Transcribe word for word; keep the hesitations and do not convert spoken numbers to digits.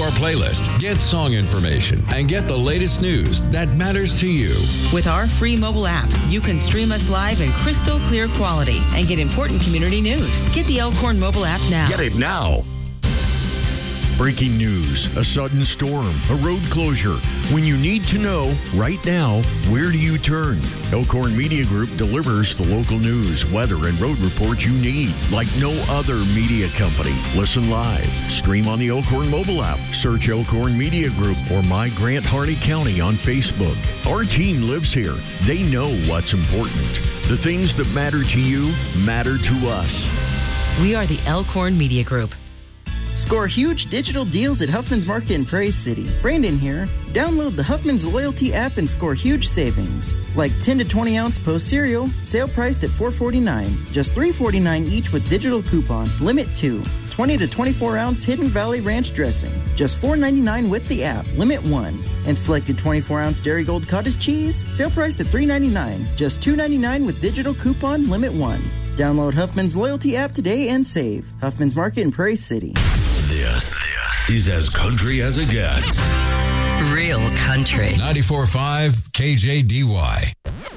our playlist, get song information, and get the latest news that matters to you. With our free mobile app, you can stream us live in crystal clear quality and get important community news. Get the Elkhorn mobile app now. Get it now. Breaking news, a sudden storm, a road closure. When you need to know right now, where do you turn? Elkhorn Media Group delivers the local news, weather, and road reports you need like no other media company. Listen live. Stream on the Elkhorn mobile app. Search Elkhorn Media Group or My Grant Harney County on Facebook. Our team lives here. They know what's important. The things that matter to you matter to us. We are the Elkhorn Media Group. Score huge digital deals at Huffman's Market in Prairie City. Brandon here. Download the Huffman's Loyalty app and score huge savings. Like ten to twenty ounce Post cereal, sale priced at four forty-nine. Just three forty-nine each with digital coupon. Limit two. twenty to twenty-four ounce Hidden Valley Ranch dressing. Just four ninety-nine with the app. Limit one. And selected twenty-four ounce Dairy Gold cottage cheese, sale priced at three ninety-nine. Just two ninety-nine with digital coupon. Limit one. Download Huffman's Loyalty app today and save. Huffman's Market in Prairie City. This is as country as it gets. Real country. ninety-four point five K J D Y.